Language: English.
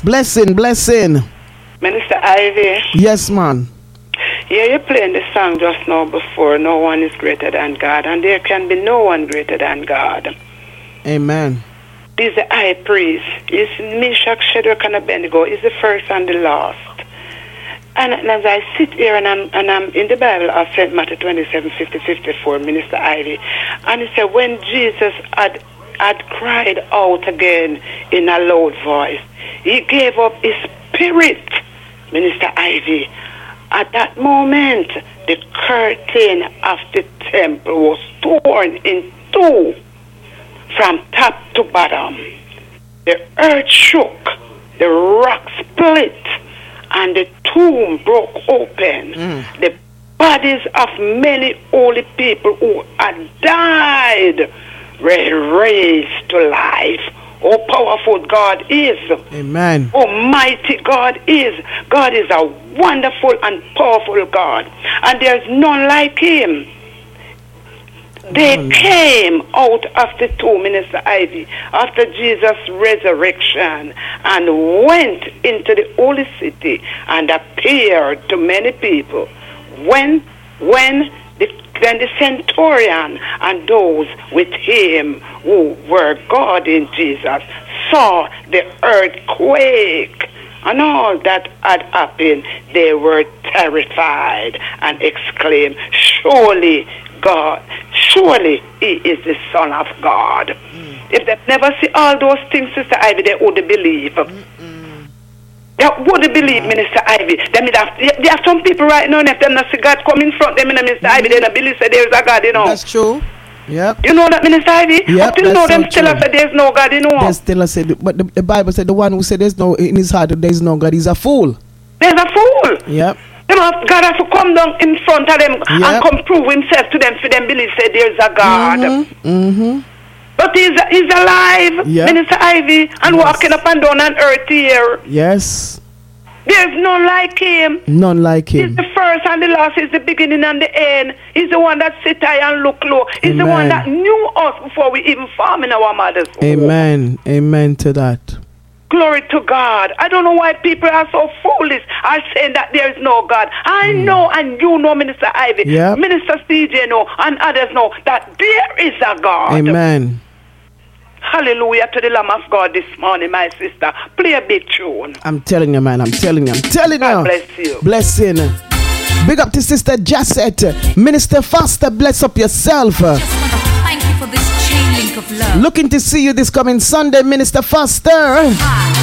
Blessing. Minister Ivy. Yes, man. Yeah, you're playing the song just now before. No one is greater than God, and there can be no one greater than God. Amen. He's the high priest. He's Meshach, Shadrach, and Abednego. He's the first and the last. And as I sit here and I'm in the Bible of St. Matthew 27:50-54, Minister Ivy, and it said when Jesus had cried out again in a loud voice, he gave up his spirit, Minister Ivy. At that moment, the curtain of the temple was torn in two from top to bottom. The earth shook, the rock split, and the tomb broke open. The bodies of many holy people who had died were raised to life. Oh, powerful God is. Amen. Almighty God is. God is a wonderful and powerful God. And there's none like him. They came out of the tomb, Minister Ivy, after Jesus' resurrection and went into the holy city and appeared to many people. When the centurion and those with him who were guarding Jesus saw the earthquake and all that had happened, they were terrified and exclaimed, surely he is the Son of God. If they never see all those things, Sister Ivy, they wouldn't believe. They wouldn't believe, Minister Ivy. There are some people right now, if they not see God come in front of them, Minister Ivy, they don't believe that there is a God, you know. That's true. Yep. You know that, Minister Ivy? Yep, Up till now, them still say there's no God, you know. They still say, but the Bible said the one who said there's no in his heart there's no God, he's a fool. There's a fool. Yep. God has to come down in front of them and come prove himself to them for them believe say there's a God. But he's alive, Minister Ivy, and walking up and down on earth here. Yes. There's none like him. None like him. He's the first and the last. He's the beginning and the end. He's the one that sit high and look low. He's the one that knew us before we even formed in our mother's womb. Amen. Amen to that. Glory to God. I don't know why people are so foolish are saying that there is no God. I know, and you know, Minister Ivy, Minister CJ know, and others know that there is a God. Amen. Hallelujah to the Lamb of God this morning, my sister. Play a big tune. I'm telling you, man. I'm telling you. God bless you. Blessing. Big up to Sister Jacette. Minister Foster, bless up yourself. Thank you for this chain link of love. Looking to see you this coming Sunday, Minister Foster.